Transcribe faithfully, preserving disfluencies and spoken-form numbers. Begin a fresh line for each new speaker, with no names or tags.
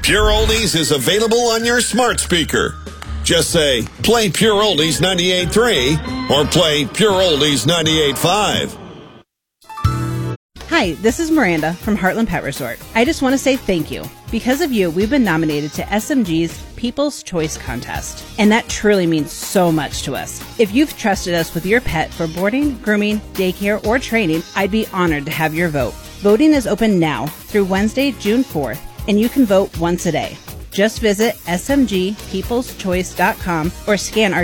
Pure Oldies is available on your smart speaker. Just say, play Pure Oldies ninety-eight point three or play Pure Oldies ninety-eight point five.
Hi, this is Miranda from Heartland Pet Resort. I just want to say thank you. Because of you, we've been nominated to S M G's People's Choice Contest, and that truly means so much to us. If you've trusted us with your pet for boarding, grooming, daycare, or training, I'd be honored to have your vote. Voting is open now through Wednesday, June fourth, and you can vote once a day. Just visit S M G peoples choice dot com or scan our